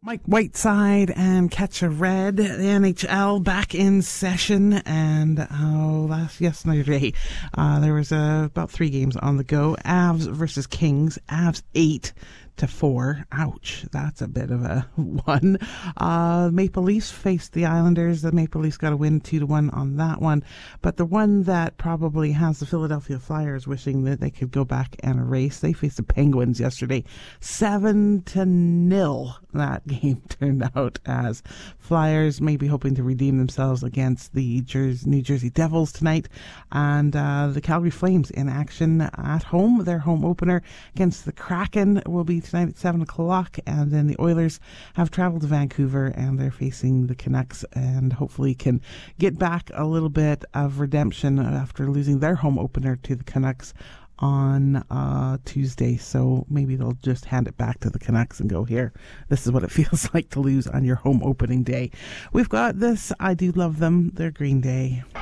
Mike Whiteside and Catch a Red. The NHL back in session, and yesterday there was about 3 games on the go. Avs versus Kings. Avs 8-4. Ouch, that's a bit of a one. Maple Leafs faced the Islanders. The Maple Leafs got a win 2-1 on that one. But the one that probably has the Philadelphia Flyers wishing that they could go back and erase, they faced the Penguins yesterday. 7-0 that game turned out, as Flyers may be hoping to redeem themselves against the New Jersey Devils tonight. And the Calgary Flames in action at home. Their home opener against the Kraken will be tonight at 7 o'clock, and then the Oilers have traveled to Vancouver and they're facing the Canucks and hopefully can get back a little bit of redemption after losing their home opener to the Canucks on Tuesday. So maybe they'll just hand it back to the Canucks and go, here, this is what it feels like to lose on your home opening day. We've got this, I Do Love Them, they're Green Day.